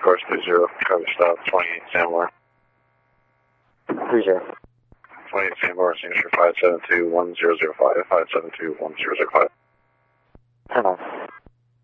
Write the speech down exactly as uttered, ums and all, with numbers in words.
course three zero, cover stop, twenty-eight Samwar. three zero. twenty-eight Samwar, signature five seven two one zero zero five, five seven two one zero zero five. Turn on.